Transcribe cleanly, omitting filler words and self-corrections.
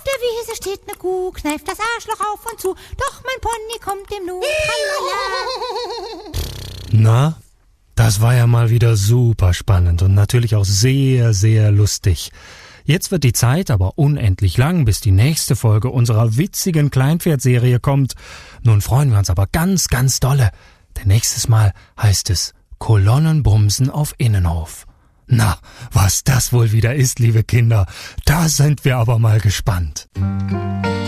der Wiese steht ne Kuh, kneift das Arschloch auf und zu, doch mein Pony kommt dem nun. Na, das war ja mal wieder super spannend und natürlich auch sehr, sehr lustig. Jetzt wird die Zeit aber unendlich lang, bis die nächste Folge unserer witzigen Kleinpferd-Serie kommt. Nun freuen wir uns aber ganz, ganz dolle, denn nächstes Mal heißt es Kolonnenbumsen auf Innenhof. Na, was das wohl wieder ist, liebe Kinder, da sind wir aber mal gespannt.